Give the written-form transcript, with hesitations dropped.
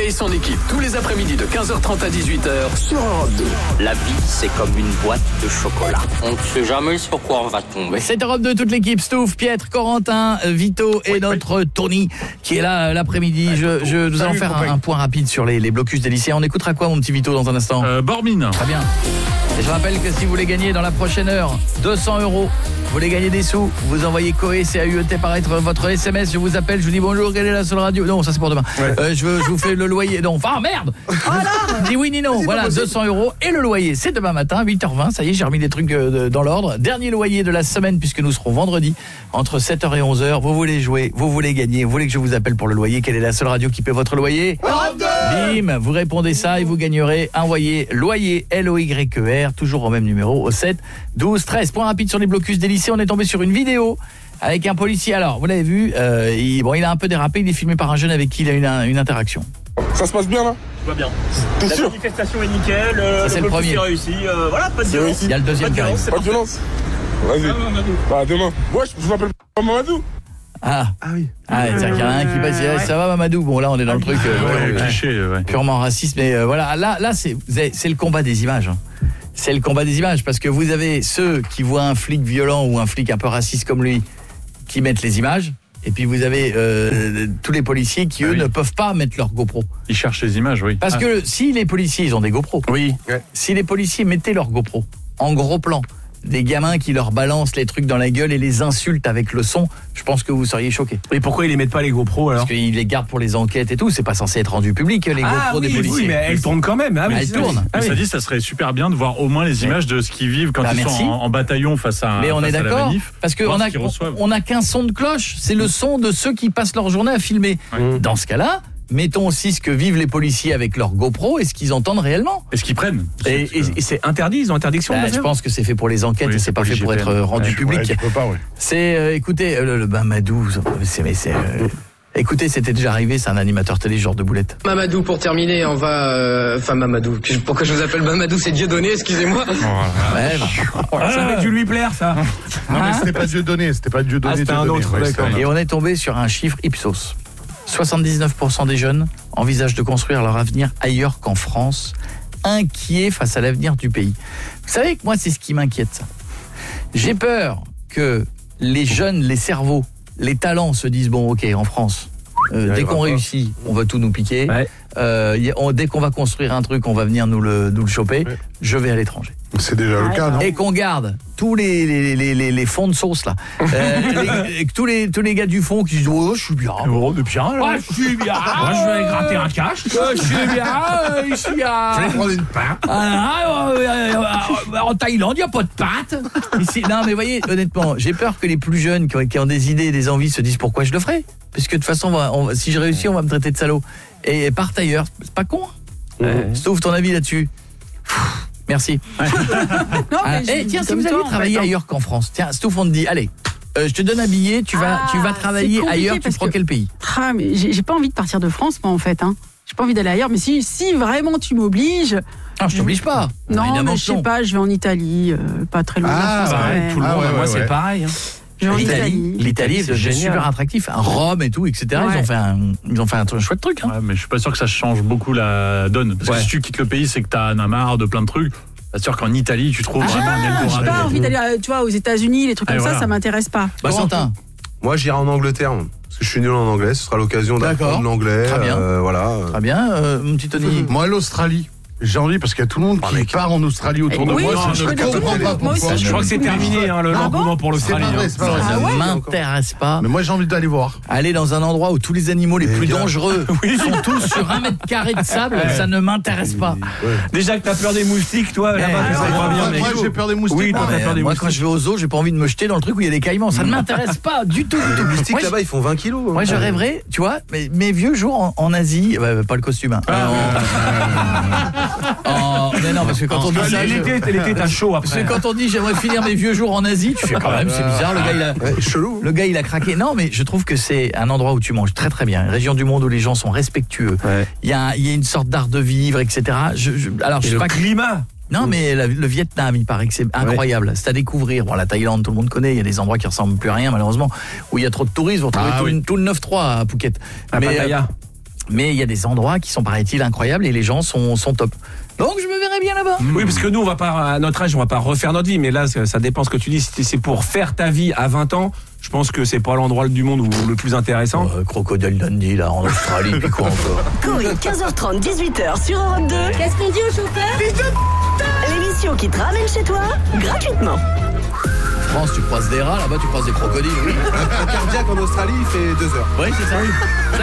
et son équipe tous les après-midi de 15h30 à 18h sur Europe 2. La vie, c'est comme une boîte de chocolat. On ne sait jamais sur quoi on va tomber. C'est Europe 2, toute l'équipe, Stouff, Pietre, Corentin, Vito et notre Tony qui est là l'après-midi. Nous allons faire un point rapide sur les blocus des lycéens. On écoutera quoi, mon petit Vito, dans un instant? Bormine. Très bien. Et je rappelle que si vous voulez gagner dans la prochaine heure 200 €, vous voulez gagner des sous, vous envoyez COE, CAUET par être votre SMS, je vous appelle, je vous dis bonjour, quelle est la seule radio? Non, ça c'est pour demain. Je vous fais le loyer. Non, enfin merde. Dis oui ni non. Voilà, 200 € et le loyer, c'est demain matin 8h20. Ça y est, j'ai remis des trucs dans l'ordre. Dernier loyer de la semaine puisque nous serons vendredi entre 7h et 11h. Vous voulez jouer, vous voulez gagner, vous voulez que je vous appelle pour le loyer? Quelle est la seule radio qui paie votre loyer? Bim, vous répondez ça et vous gagnerez un loyer LOYER, toujours au même numéro, au 7 12 13. Point rapide sur les blocus des lycées. On est tombé sur une vidéo avec un policier. Alors, vous l'avez vu, il a un peu dérapé. Il est filmé par un jeune avec qui il a une interaction. Ça se passe bien là? Tout va bien. T'es sûr? La manifestation est nickel, c'est le premier. réussi. Voilà, pas de violence. Il y a le deuxième qui arrive. Pas de violence. Vas-y. Bah demain. Moi je m'appelle Mamadou. Ah oui. C'est-à-dire qu'il y en a un qui passe, ça va Mamadou. Bon là on est dans le truc cliché, purement raciste, mais voilà, là c'est le combat des images. C'est le combat des images parce que vous avez ceux qui voient un flic violent ou un flic un peu raciste comme lui qui mettent les images. Et puis vous avez tous les policiers qui eux ne peuvent pas mettre leur GoPro. Ils cherchent les images, oui. Parce que si les policiers ils ont des GoPro. Oui. Si les policiers mettaient leur GoPro en gros plan, des gamins qui leur balancent les trucs dans la gueule et les insultent avec le son, je pense que vous seriez choqués. Et pourquoi ils les mettent pas les GoPro alors? Parce qu'ils les gardent pour les enquêtes et tout, c'est pas censé être rendu public les GoPro des policiers. Oui, mais elles tournent quand même. Elles tournent. Ça dit, ça serait super bien de voir au moins les images de ce qu'ils vivent quand ils sont en bataillon face à mais on est d'accord, parce qu'on a qu'un son de cloche, c'est le son de ceux qui passent leur journée à filmer. Dans ce cas-là, mettons aussi ce que vivent les policiers avec leur GoPro et ce qu'ils entendent réellement. Et ce qu'ils prennent. Et c'est interdit, ils ont interdiction de je pense que c'est fait pour les enquêtes et c'est pas fait pour être rendu public. C'est, écoutez, le Mamadou, écoutez, c'était déjà arrivé, c'est un animateur télé genre de boulette. Mamadou, pour terminer, on va... Mamadou. Pourquoi je vous appelle Mamadou? C'est Dieudonné, excusez-moi. Ça avait dû lui plaire, ça. Non, mais c'était pas Dieudonné, c'était un autre. Et on est tombé sur un chiffre Ipsos. 79% des jeunes envisagent de construire leur avenir ailleurs qu'en France, inquiets face à l'avenir du pays. Vous savez que moi, c'est ce qui m'inquiète, ça. J'ai peur que les jeunes, les cerveaux, les talents se disent, bon, ok, en France, dès qu'on réussit, on va tout nous piquer. Dès qu'on va construire un truc, on va venir nous le choper. Je vais à l'étranger. C'est déjà le cas, non? Et qu'on garde tous les fonds de sauce là, tous les gars du fond qui se disent je suis bien, je suis bien, moi je vais gratter un cash, je suis bien ici je vais prendre une pâte. En Thaïlande il y a pas de pâte ici. Non mais voyez, honnêtement, j'ai peur que les plus jeunes qui ont des idées, des envies se disent pourquoi je le ferai, parce que de toute façon si je réussis on va me traiter de salaud et partent ailleurs. C'est pas con. Sauf ton avis là-dessus. Merci. Tiens, si vous aviez travaillé ailleurs qu'en France, tiens, Stouff, on te dit, allez, je te donne un billet, tu vas travailler ailleurs, tu prends quel pays? Mais j'ai pas envie de partir de France, moi, en fait. J'ai pas envie d'aller ailleurs, mais si vraiment tu m'obliges... Non, je t'oblige pas. Non, mais je sais pas, je vais en Italie, pas très loin de la France. Tout le monde, moi, c'est pareil. L'Italie, c'est super attractif, Rome et tout, etc. Ils ont fait un chouette truc. Mais je suis pas sûr que ça change beaucoup la donne. Parce que si tu quittes le pays, c'est que t'as marre de plein de trucs. C'est sûr qu'en Italie, tu trouves vraiment un Eldorado. J'ai pas envie d'aller, tu vois, aux États-Unis, les trucs comme ça m'intéresse pas. Valentin. Moi, j'irai en Angleterre. Parce que je suis nul en anglais, ce sera l'occasion d'apprendre l'anglais. Très bien. Très bien, mon petit Tony. Moi, l'Australie. J'ai envie parce qu'il y a tout le monde qui part en Australie autour de moi. Je crois que c'est terminé l'engouement pour l'Australie. Ça ne m'intéresse pas. Mais moi j'ai envie d'aller voir. Aller dans un endroit où tous les animaux les plus dangereux sont tous sur 1 mètre carré de sable, ça ne m'intéresse pas. Déjà que t'as peur des moustiques, toi là-bas. Moi j'ai peur des moustiques. Oui, toi t'as peur des moustiques. Moi quand je vais au zoo, j'ai pas envie de me jeter dans le truc où il y a des caïmans. Ça ne m'intéresse pas du tout. Les moustiques là-bas ils font 20 kilos. Moi je rêverais, tu vois, mes vieux jours en Asie, pas le costume. Mais non, parce que quand on dit ça, l'été t'as chaud après. Parce que quand on dit j'aimerais finir mes vieux jours en Asie, tu fais quand même, c'est bizarre, le gars il a craqué. Non, mais je trouve que c'est un endroit où tu manges très très bien, une région du monde où les gens sont respectueux. Il y a une sorte d'art de vivre, etc. Alors je sais pas climat. Non, mais le Vietnam, il paraît que c'est incroyable. C'est à découvrir. Bon, la Thaïlande, tout le monde connaît. Il y a des endroits qui ressemblent plus à rien, malheureusement, où il y a trop de touristes. Vous retrouvez tout le 9-3 à Phuket. Pattaya. Mais il y a des endroits qui sont, paraît-il, incroyables et les gens sont top. Donc je me verrais bien là-bas. Oui, parce que nous, on va pas, à notre âge, on va pas refaire notre vie. Mais là, ça dépend ce que tu dis. Si c'est pour faire ta vie à 20 ans, je pense que c'est pas l'endroit du monde où le plus intéressant. Crocodile Dundee, là, en Australie, puis quoi encore. Coé, 15h30, 18h sur Europe 2. Qu'est-ce qu'on dit au chauffeur? L'émission qui te ramène chez toi, gratuitement. France, tu croises des rats, là-bas tu croises des crocodiles, oui. Un cardiaque en Australie, il fait 2 heures. Oui, c'est ça.